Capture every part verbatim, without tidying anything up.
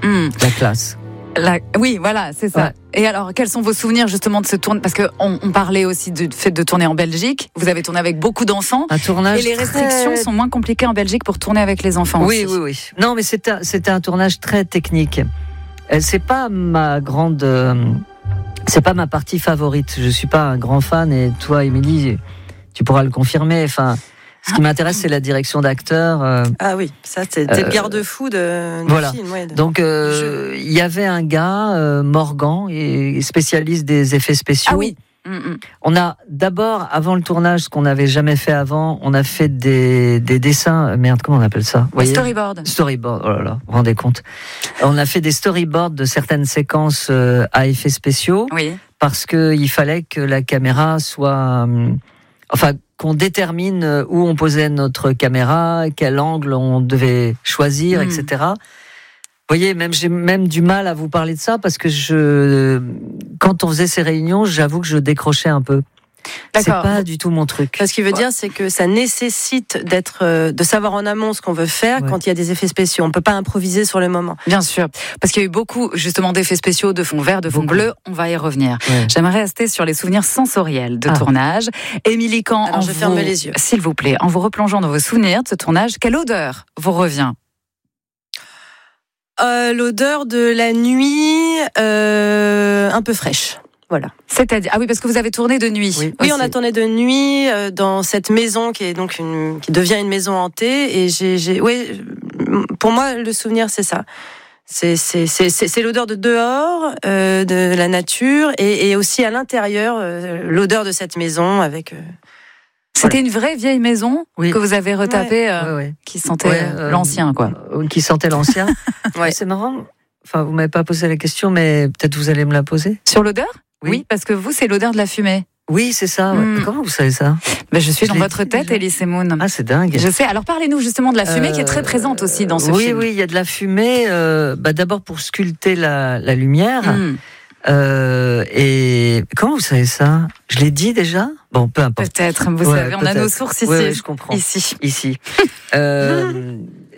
Mmh. La classe. La... Oui, voilà, c'est ça. Ouais. Et alors, quels sont vos souvenirs justement de ce tournage? Parce qu'on on parlait aussi du fait de tourner en Belgique. Vous avez tourné avec beaucoup d'enfants. Un tournage. Et les restrictions très... sont moins compliquées en Belgique pour tourner avec les enfants Oui, aussi. oui, oui. Non, mais c'était, c'était un tournage très technique. C'est pas ma grande... C'est pas ma partie favorite. Je suis pas un grand fan et toi, Émilie, tu pourras le confirmer. Enfin... Ce qui m'intéresse, c'est la direction d'acteur. Euh, ah oui, ça, c'était euh, le garde-fou de, du voilà. film. Ouais, de, Donc, euh, il y avait un gars, euh, Morgan, et spécialiste des effets spéciaux. Ah oui. Mm-mm. On a d'abord, avant le tournage, ce qu'on n'avait jamais fait avant, on a fait des, des dessins. Merde, comment on appelle ça? Des storyboards. Storyboard, oh là là, vous vous rendez compte? On a fait des storyboards de certaines séquences euh, à effets spéciaux. Oui. Parce qu'il fallait que la caméra soit. Euh, enfin, qu'on détermine où on posait notre caméra, quel angle on devait choisir, mmh. et cetera. Vous voyez, même j'ai même du mal à vous parler de ça parce que je, quand on faisait ces réunions, j'avoue que je décrochais un peu. D'accord. C'est pas du tout mon truc. Ce qui veut dire, c'est que ça nécessite d'être, de savoir en amont ce qu'on veut faire ouais. quand il y a des effets spéciaux. On peut pas improviser sur le moment. Bien sûr, parce qu'il y a eu beaucoup justement d'effets spéciaux, de fond vert, de fond beaucoup. bleu. On va y revenir. Ouais. J'aimerais rester sur les souvenirs sensoriels de ah. tournage. Émilie Kahn, Alors, en je vais vous, fermer les yeux, s'il vous plaît, en vous replongeant dans vos souvenirs de ce tournage, quelle odeur vous revient? euh, L'odeur de la nuit, euh, un peu fraîche. Voilà. C'est-à-dire, ah oui, parce que vous avez tourné de nuit. Oui, oui on a tourné de nuit euh, dans cette maison qui est donc une, qui devient une maison hantée. Et j'ai, j'ai, oui, pour moi, le souvenir, c'est ça. C'est, c'est, c'est, c'est, c'est l'odeur de dehors, euh, de la nature, et, et aussi à l'intérieur, euh, l'odeur de cette maison avec. Euh, C'était voilà. une vraie vieille maison oui. que vous avez retapée, ouais. Euh, ouais, ouais. qui sentait ouais, euh, l'ancien, quoi. Euh, qui sentait l'ancien. ouais. C'est marrant. Enfin, vous m'avez pas posé la question, mais peut-être vous allez me la poser. Sur l'odeur? Oui. oui, parce que vous, c'est l'odeur de la fumée. Oui, c'est ça. Ouais. Mmh. Comment vous savez ça? ben, Je suis je dans votre tête, Elie Semoun. Ah, c'est dingue. Je sais. Alors, parlez-nous justement de la fumée euh, qui est très présente aussi dans ce oui, film. Oui, oui, il y a de la fumée. Euh, bah, d'abord pour sculpter la, la lumière. Mmh. Euh, et comment vous savez ça? Je l'ai dit déjà? Bon, peu importe. Peut-être, vous ouais, savez, peut-être. on a nos sources ici. Oui, ouais, je comprends. Ici. Ici. euh,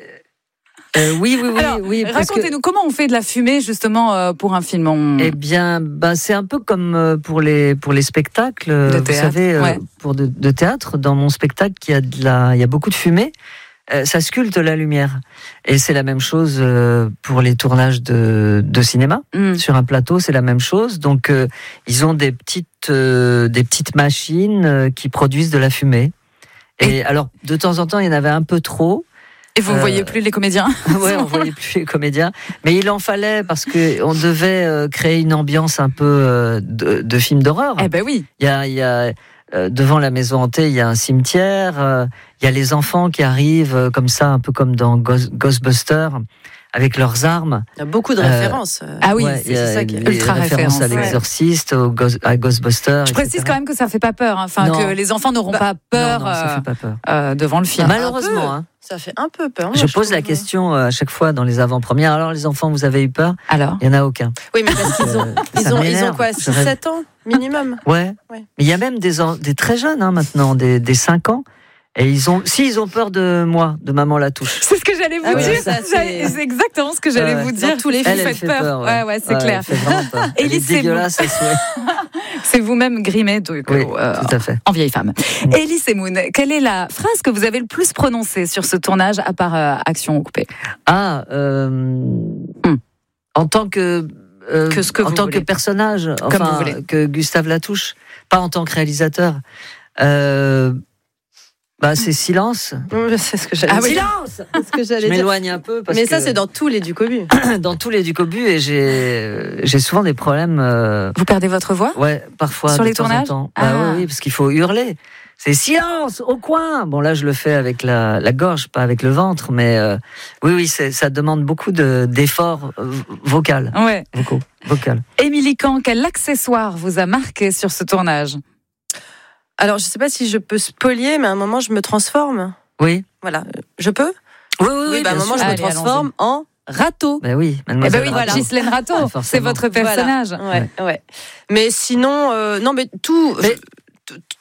Euh, oui, oui, oui. Alors, oui racontez-nous, que... comment on fait de la fumée justement euh, pour un film? On... Eh bien, bah, c'est un peu comme pour les, pour les spectacles, de vous théâtre, savez, ouais. euh, pour de, de théâtre. Dans mon spectacle, il y a, de la, il y a beaucoup de fumée. Euh, ça sculpte la lumière. Et c'est la même chose euh, pour les tournages de, de cinéma. Mm. Sur un plateau, c'est la même chose. Donc, euh, ils ont des petites, euh, des petites machines euh, qui produisent de la fumée. Et, Et alors, de temps en temps, il y en avait un peu trop. Et vous ne euh, voyez plus les comédiens? Oui, on ne voyait plus les comédiens. Mais il en fallait parce qu'on devait euh, créer une ambiance un peu euh, de, de film d'horreur. Eh ben oui. Il y a, il y a, euh, devant la maison hantée, il y a un cimetière. Euh, il y a les enfants qui arrivent euh, comme ça, un peu comme dans Ghost, Ghostbusters, avec leurs armes. Il y a beaucoup de références. Euh, ah oui, ouais, c'est, c'est ça qui est ultra référence. À l'exorciste, ouais. au Ghost, à Ghostbusters. Je précise et cetera quand même que ça ne fait pas peur. Hein. Enfin, non. que les enfants n'auront bah, pas peur, non, non, ça fait pas peur. Euh, devant le film. Malheureusement, hein. Ça fait un peu peur. Moi, je, je pose la question à chaque fois dans les avant-premières. Alors, les enfants, vous avez eu peur? Alors il n'y en a aucun. Oui, mais parce qu'ils ont, ils ont, ils ont quoi, six sept ans minimum? Ouais. ouais. Mais il y a même des, des très jeunes hein, maintenant, des, des cinq ans. Et ils ont, si ils ont peur de moi, de Maman Latouche. C'est ce que j'allais vous ah dire. Ouais, ça, c'est... c'est exactement ce que j'allais ouais. vous dire. Dans tous les films, vous faites fait peur. peur ouais. ouais, ouais, c'est ouais, clair. Elle est dégueulasse. C'est vous-même grimé, donc, oui, euh, tout à fait. En vieille femme. Mmh. Elie Semoun, quelle est la phrase que vous avez le plus prononcée sur ce tournage, à part euh, Action coupée? Ah, euh, mmh. en tant que. Euh, que ce que en vous tant voulez. que personnage, Comme enfin, vous voulez. Que Gustave Latouche, pas en tant que réalisateur. Euh, Bah, c'est silence. C'est ce que j'allais ah, dire. Silence c'est ce que j'allais Je m'éloigne un peu. Parce Mais ça, que... c'est dans tous les Ducobu. Dans tous les Ducobu, et j'ai, j'ai souvent des problèmes. Euh... Vous perdez votre voix? Ouais, parfois. Sur de les temps tournages en temps. ah. Bah, oui, oui, parce qu'il faut hurler. C'est silence au coin. Bon, là, je le fais avec la, la gorge, pas avec le ventre, mais euh, oui, oui, c'est, ça demande beaucoup de, d'efforts euh, vocal. Ouais. Vocaux, vocal. Émilie Kahn, quel accessoire vous a marqué sur ce tournage? Alors, je ne sais pas si je peux spolier, mais à un moment, je me transforme. Oui. Voilà. Je peux? Oui, oui, oui. oui bah, à un moment, sûr. je me Allez, transforme allons-y. en râteau. Ben oui, mademoiselle. Eh ben oui, voilà. Ghislaine Rateau, ah, c'est votre personnage. Voilà. Ouais, ouais. Mais sinon, euh, non, mais tout. Mais...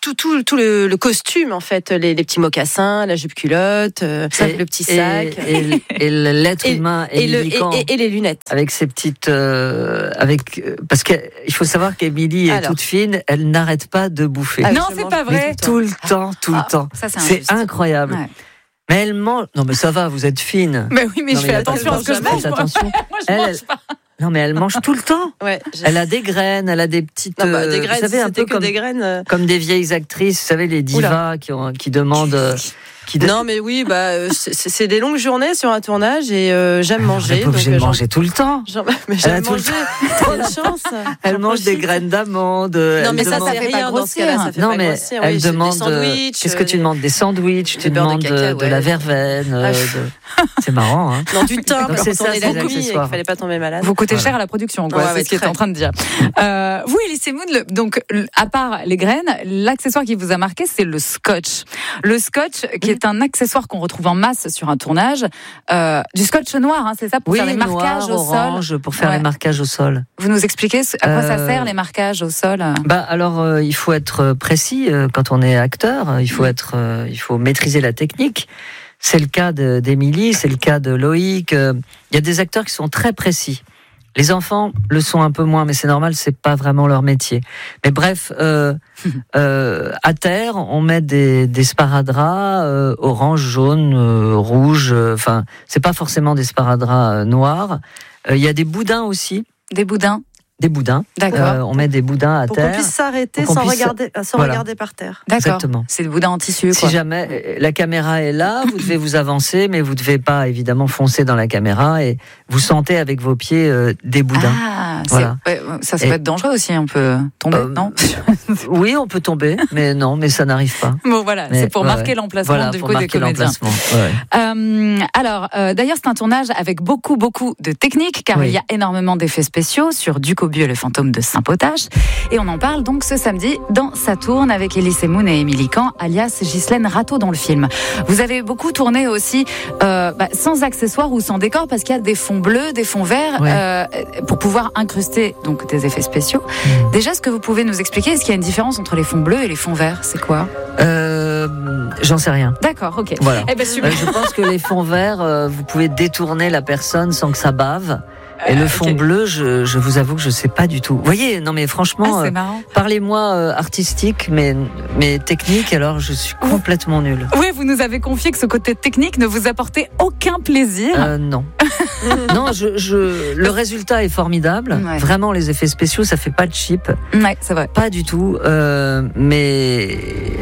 tout, tout, tout le, le costume en fait, les, les petits mocassins, la jupe culotte, euh, et, le petit sac, et, et, et l'être et, humain, et, le, et, et, et les lunettes, avec ses petites, euh, avec parce qu'il faut savoir qu'Émilie est toute fine, elle n'arrête pas de bouffer. Ah, non, c'est pas vrai. Tout le temps, tout le temps. Ça, c'est, c'est incroyable. Ouais. Mais elle mange. Non, mais ça va, vous êtes fine. Mais oui, mais non, je mais fais attention à ce que je mange. Attention. Moi, je elle, mange pas. Non, mais elle mange tout le temps. Ouais, elle a des graines, elle a des petites. Non, bah, des graines, vous savez, un peu que comme des graines. Euh... comme des vieilles actrices, vous savez, les divas qui, ont, qui demandent. Euh, qui de... Non, mais oui, bah, c'est, c'est des longues journées sur un tournage et euh, j'aime manger. Elle n'est pas obligée de manger tout le temps. Genre, mais j'aime manger. Trop de chance. Elle mange des graines d'amande. Non, mais ça, ça fait rien dans ce cas-là. Ça fait non, mais grossir. elle oui, demande. Qu'est-ce que tu demandes? Des sandwichs. Tu demandes de la verveine. C'est marrant, hein. Non, du thym, parce qu'on est la nuit et qu'il fallait pas tomber malade. Vous coûtez cher à la production, quoi. C'est ce qu'il est en train de dire. Vous, Elise Moon, donc, à part les graines, l'accessoire qui vous a marqué, c'est le scotch. Le scotch, qui est un accessoire qu'on retrouve en masse sur un tournage, euh, du scotch noir, hein, c'est ça, pour oui, faire les marquages noir, au orange, sol. Pour faire ouais. les marquages au sol. Vous nous expliquez à quoi euh, ça sert les marquages au sol? Bah alors, euh, il faut être précis euh, quand on est acteur. Il faut être, euh, il faut maîtriser la technique. C'est le cas de, d'Émilie, c'est le cas de Loïc. Il euh, y a des acteurs qui sont très précis. Les enfants le sont un peu moins, mais c'est normal, c'est pas vraiment leur métier. Mais bref, euh, euh, à terre, on met des, des sparadraps euh, orange, jaune, euh, rouge. Enfin, euh, c'est pas forcément des sparadraps euh, noirs. Il euh, y a des boudins aussi. Des boudins. Des boudins. D'accord. Euh, on met des boudins à pour terre. Pour qu'on puisse s'arrêter sans, puisse... Regarder, sans voilà. regarder par terre. D'accord. Exactement. C'est des boudins en tissu. Quoi. Si jamais la caméra est là, vous devez vous avancer, mais vous ne devez pas évidemment foncer dans la caméra et vous sentez avec vos pieds euh, des boudins. Ah, voilà. Ouais, ça, ça et... peut être dangereux aussi, on peut tomber, euh, non? Oui, on peut tomber, mais non, mais ça n'arrive pas. Bon, voilà, mais, c'est pour ouais, marquer l'emplacement voilà, du pour coup des comédiens. Ouais. Euh, alors, euh, d'ailleurs, c'est un tournage avec beaucoup, beaucoup de techniques, car oui. il y a énormément d'effets spéciaux sur Duc-Aubu et le fantôme de Saint-Potache. Et on en parle donc ce samedi dans Ça tourne avec Elise Moon et Émilie Kahn, alias Ghislaine Rateau dans le film. Vous avez beaucoup tourné aussi euh, bah, sans accessoires ou sans décor, parce qu'il y a des fonds bleus, des fonds verts, ouais. euh, pour pouvoir incruster donc des effets spéciaux. Mmh. Déjà, est-ce que vous pouvez nous expliquer, est-ce qu'il y a une différence entre les fonds bleus et les fonds verts? C'est quoi? euh, J'en sais rien. D'accord, ok. Voilà. Eh ben, super. Euh, je pense que les fonds verts, euh, vous pouvez détourner la personne sans que ça bave. Et le fond okay. bleu, je, je vous avoue que je sais pas du tout. Vous voyez, non mais franchement, ah, euh, parlez-moi euh, artistique, mais, mais technique, alors je suis complètement nulle. Oui, vous nous avez confié que ce côté technique ne vous apportait aucun plaisir. Euh, non. non, je, je, le résultat est formidable. Ouais. Vraiment, les effets spéciaux, ça fait pas de cheap. Ouais, c'est vrai. Pas du tout. Euh, mais...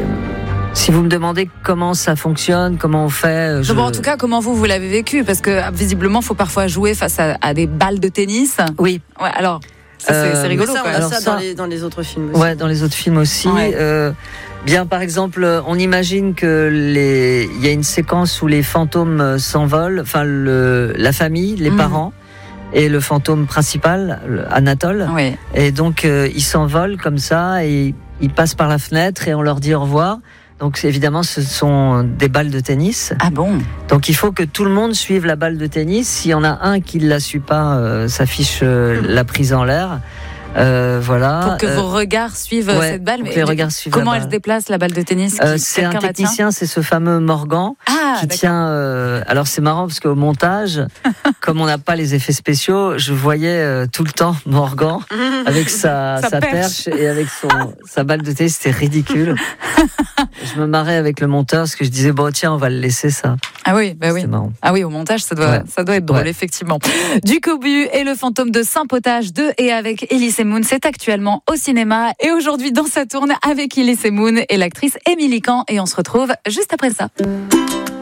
Si vous me demandez comment ça fonctionne, comment on fait... Je... Bon, en tout cas, comment vous, vous l'avez vécu? Parce que visiblement, il faut parfois jouer face à, à des balles de tennis. Oui. Ouais, alors, ça, euh, c'est, c'est rigolo. Ça, on quand a même. ça, ça dans, les, dans les autres films aussi. Ouais, dans les autres films aussi. Ouais. Euh, bien, par exemple, on imagine que les... il y a une séquence où les fantômes s'envolent, enfin, le... la famille, les mmh. parents, et le fantôme principal, Anatole. Oui. Et donc, euh, ils s'envolent comme ça, et ils passent par la fenêtre, et on leur dit au revoir. Donc évidemment, ce sont des balles de tennis. Ah bon? Donc il faut que tout le monde suive la balle de tennis. S'il y en a un qui ne la suit pas, euh, ça fiche euh, la prise en l'air. Euh, voilà. Pour que euh, vos regards suivent ouais, cette balle. Mais les regards suivent comment la elle balle. se déplace, la balle de tennis? euh, C'est un technicien, c'est ce fameux Morgan ah, qui d'accord. tient. Euh, alors c'est marrant parce qu'au montage, comme on n'a pas les effets spéciaux, je voyais euh, tout le temps Morgan avec sa, sa, sa perche. perche et avec son, sa balle de tennis. C'était ridicule. Je me marrais avec le monteur parce que je disais bon tiens on va le laisser ça. Ah oui, bah oui. Marrant. Ah oui, au montage ça doit, ouais. ça doit être drôle ouais. effectivement. Duc-Aubu et le fantôme de Saint-Potache de et avec Elise Moon, c'est actuellement au cinéma et aujourd'hui dans Ça tourne avec Elise Moon et l'actrice Émilie Kahn et on se retrouve juste après ça.